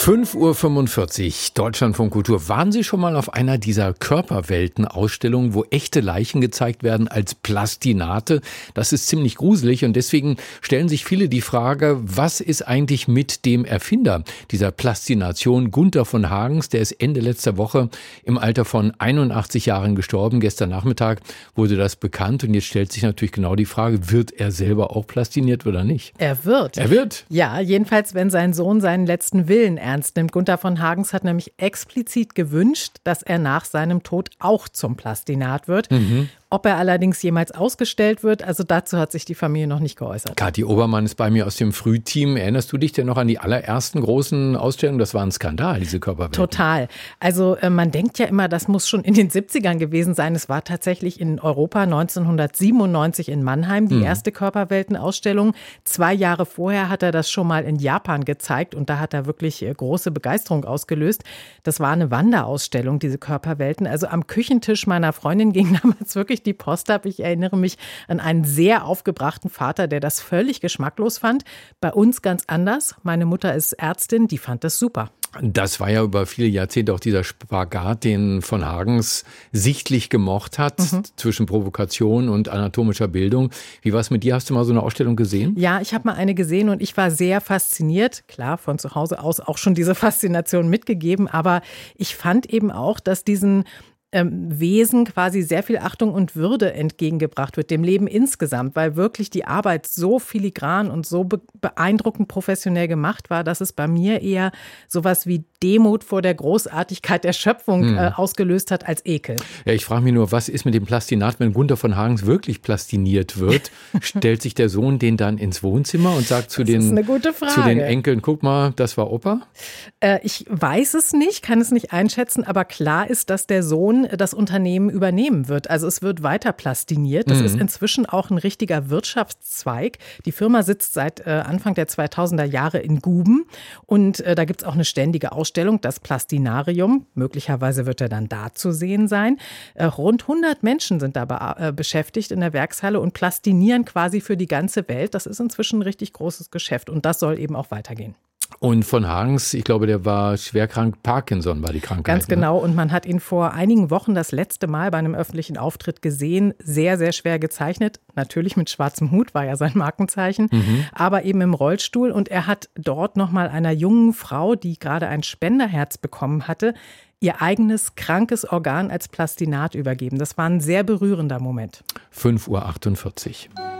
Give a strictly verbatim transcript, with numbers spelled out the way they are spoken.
fünf Uhr fünfundvierzig, Deutschlandfunk Kultur. Waren Sie schon mal auf einer dieser Körperwelten-Ausstellungen, wo echte Leichen gezeigt werden als Plastinate? Das ist ziemlich gruselig und deswegen stellen sich viele die Frage, was ist eigentlich mit dem Erfinder dieser Plastination, Gunther von Hagens? Der ist Ende letzter Woche im Alter von einundachtzig Jahren gestorben. Gestern Nachmittag wurde das bekannt und jetzt stellt sich natürlich genau die Frage, wird er selber auch plastiniert oder nicht? Er wird. Er wird? Ja, jedenfalls, wenn sein Sohn seinen letzten Willen ernst nimmt. Gunther von Hagens hat nämlich explizit gewünscht, dass er nach seinem Tod auch zum Plastinat wird. Mhm. Ob er allerdings jemals ausgestellt wird, also dazu hat sich die Familie noch nicht geäußert. Kathi Obermann ist bei mir aus dem Frühteam. Erinnerst du dich denn noch an die allerersten großen Ausstellungen? Das war ein Skandal, diese Körperwelten. Total. Also äh, man denkt ja immer, das muss schon in den siebzigern gewesen sein. Es war tatsächlich in Europa neunzehnhundertsiebenundneunzig in Mannheim die hm. erste Körperweltenausstellung. Zwei Jahre vorher hat er das schon mal in Japan gezeigt und da hat er wirklich äh, große Begeisterung ausgelöst. Das war eine Wanderausstellung, diese Körperwelten. Also am Küchentisch meiner Freundin ging damals wirklich die Post ab. Ich erinnere mich an einen sehr aufgebrachten Vater, der das völlig geschmacklos fand. Bei uns ganz anders. Meine Mutter ist Ärztin, die fand das super. Das war ja über viele Jahrzehnte auch dieser Spagat, den von Hagens sichtlich gemocht hat, mhm. zwischen Provokation und anatomischer Bildung. Wie war es mit dir? Hast du mal so eine Ausstellung gesehen? Ja, ich habe mal eine gesehen und ich war sehr fasziniert. Klar, von zu Hause aus auch schon diese Faszination mitgegeben. Aber ich fand eben auch, dass diesen Wesen quasi sehr viel Achtung und Würde entgegengebracht wird, dem Leben insgesamt, weil wirklich die Arbeit so filigran und so beeindruckend professionell gemacht war, dass es bei mir eher sowas wie Demut vor der Großartigkeit der Schöpfung hm. äh, ausgelöst hat als Ekel. Ja, ich frage mich nur, was ist mit dem Plastinat, wenn Gunther von Hagens wirklich plastiniert wird? Stellt sich der Sohn den dann ins Wohnzimmer und sagt zu, das den, ist eine gute Frage. zu den Enkeln, guck mal, das war Opa? Äh, ich weiß es nicht, kann es nicht einschätzen, aber klar ist, dass der Sohn das Unternehmen übernehmen wird. Also es wird weiter plastiniert. Das mhm. ist inzwischen auch ein richtiger Wirtschaftszweig. Die Firma sitzt seit äh, Anfang der zweitausender Jahre in Guben und äh, da gibt es auch eine ständige Ausstellung, das Plastinarium. Möglicherweise wird er dann da zu sehen sein. Äh, rund hundert Menschen sind dabei äh, beschäftigt in der Werkshalle und plastinieren quasi für die ganze Welt. Das ist inzwischen ein richtig großes Geschäft und das soll eben auch weitergehen. Und von Hagens, ich glaube, der war schwer krank, Parkinson war die Krankheit. Ganz genau. Und man hat ihn vor einigen Wochen das letzte Mal bei einem öffentlichen Auftritt gesehen. Sehr, sehr schwer gezeichnet. Natürlich mit schwarzem Hut, war ja sein Markenzeichen. Mhm. Aber eben im Rollstuhl. Und er hat dort nochmal einer jungen Frau, die gerade ein Spenderherz bekommen hatte, ihr eigenes krankes Organ als Plastinat übergeben. Das war ein sehr berührender Moment. fünf Uhr achtundvierzig.